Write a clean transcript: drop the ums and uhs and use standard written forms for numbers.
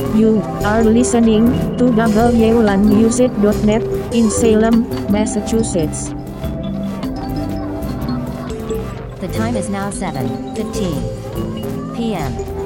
You are listening to www.music.net in Salem, Massachusetts. The time is now 7:15 p.m.